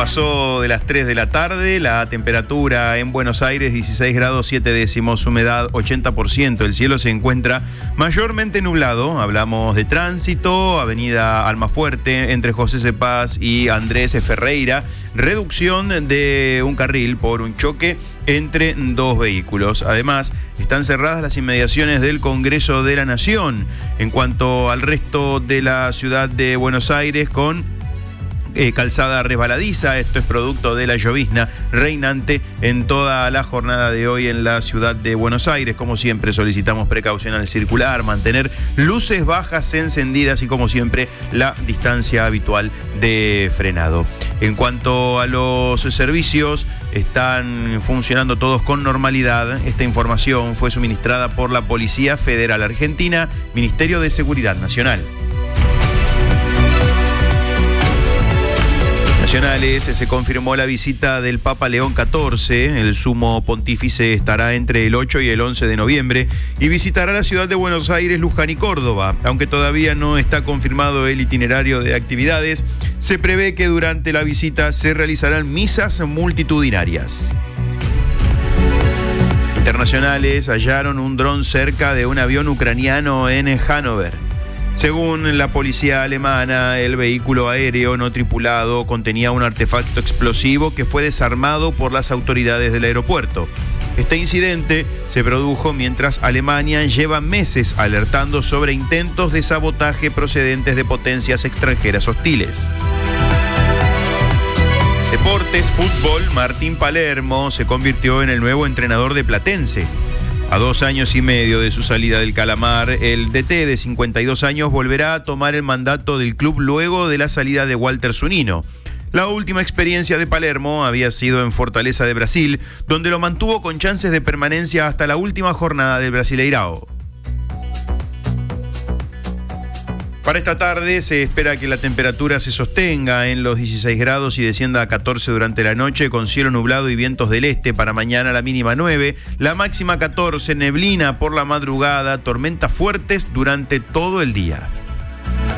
Pasó de las 3 de la tarde, la temperatura en Buenos Aires 16 grados 7 décimos, humedad 80%, el cielo se encuentra mayormente nublado, hablamos de tránsito, avenida Almafuerte entre José C. Paz y Andrés Ferreira, reducción de un carril por un choque entre dos vehículos. Además, están cerradas las inmediaciones del Congreso de la Nación. En cuanto al resto de la ciudad de Buenos Aires, con calzada resbaladiza, esto es producto de la llovizna reinante en toda la jornada de hoy en la ciudad de Buenos Aires. Como siempre, solicitamos precaución al circular, mantener luces bajas encendidas y, como siempre, la distancia habitual de frenado. En cuanto a los servicios, están funcionando todos con normalidad. Esta información fue suministrada por la Policía Federal Argentina, Ministerio de Seguridad Nacional. Se confirmó la visita del Papa León XIV. El sumo pontífice estará entre el 8 y el 11 de noviembre y visitará la ciudad de Buenos Aires, Luján y Córdoba. Aunque todavía no está confirmado el itinerario de actividades, se prevé que durante la visita se realizarán misas multitudinarias. Internacionales hallaron un dron cerca de un avión ucraniano en Hannover. Según la policía alemana, el vehículo aéreo no tripulado contenía un artefacto explosivo que fue desarmado por las autoridades del aeropuerto. Este incidente se produjo mientras Alemania lleva meses alertando sobre intentos de sabotaje procedentes de potencias extranjeras hostiles. Deportes, fútbol, Martín Palermo se convirtió en el nuevo entrenador de Platense. A 2 años y medio de su salida del Calamar, el DT de 52 años volverá a tomar el mandato del club luego de la salida de Walter Zunino. La última experiencia de Palermo había sido en Fortaleza de Brasil, donde lo mantuvo con chances de permanencia hasta la última jornada del Brasileirao. Para esta tarde se espera que la temperatura se sostenga en los 16 grados y descienda a 14 durante la noche, con cielo nublado y vientos del este. Para mañana la mínima 9, la máxima 14, neblina por la madrugada, tormentas fuertes durante todo el día.